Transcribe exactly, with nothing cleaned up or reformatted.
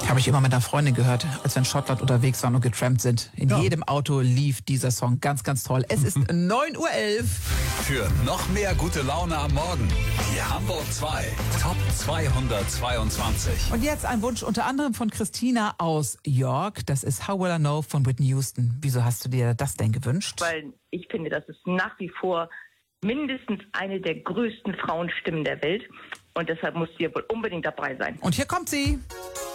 Habe ich immer mit einer Freundin gehört, als wir in Schottland unterwegs waren und getrampt sind. In ja. jedem Auto lief dieser Song. Ganz, ganz toll. Es ist neun Uhr elf. Für noch mehr gute Laune am Morgen. Die Hamburg zwei Top zweihundertzweiundzwanzig. Und jetzt ein Wunsch unter anderem von Christina aus York. Das ist How Will I Know von Whitney Houston. Wieso hast du dir das denn gewünscht? Weil ich finde, das ist nach wie vor mindestens eine der größten Frauenstimmen der Welt. Und deshalb muss sie ja wohl unbedingt dabei sein. Und hier kommt sie.